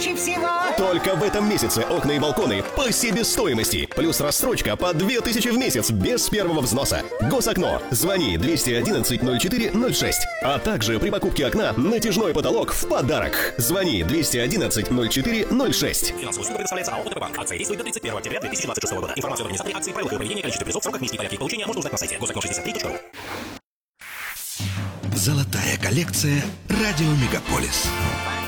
2000 всего. Только в этом месяце окна и балконы по себестоимости. Плюс рассрочка по 2000 в месяц без первого взноса. Госокно. Звони 211-04-06. А также при покупке окна натяжной потолок в подарок. Звони 211-04-06. Финансовую услугу предоставляется АО ОТП Банк. Акция действует до 31 октября 2026 года. Информацию об организации акции, правилах ее проведения, количестве призов, сроках, месте и порядке их получения можно узнать на сайте gosokno63.ru. Золотая коллекция «Радио Мегаполис».